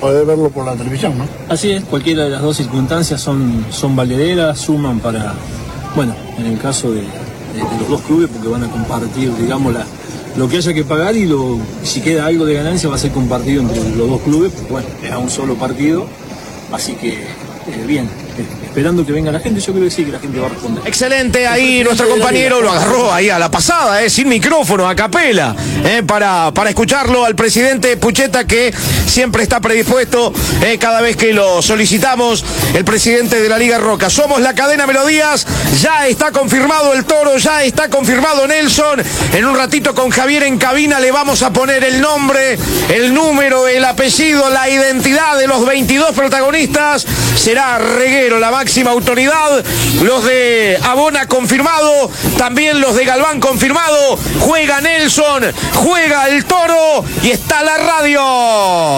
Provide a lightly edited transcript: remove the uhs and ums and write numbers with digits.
poder verlo por la televisión, ¿no? Así es, cualquiera de las dos circunstancias son valederas, suman para, bueno, en el caso de los dos clubes, porque van a compartir, digamos, lo que haya que pagar y si queda algo de ganancia va a ser compartido entre los dos clubes, porque bueno, es a un solo partido, así que bien. Esperando que venga la gente, yo creo que sí, que la gente va a responder. Excelente, ahí nuestro compañero lo agarró ahí a la pasada, sin micrófono, a capela, para escucharlo al presidente Pucheta, que siempre está predispuesto cada vez que lo solicitamos, el presidente de la Liga Roca. Somos la cadena Melodías, ya está confirmado el Toro, ya está confirmado Nelson. En un ratito con Javier en cabina le vamos a poner el nombre, el número, el apellido, la identidad de los 22 protagonistas. Será Reguero la máxima autoridad, los de Abona confirmado, también los de Galván confirmado, juega Nelson, juega el Toro y está la radio.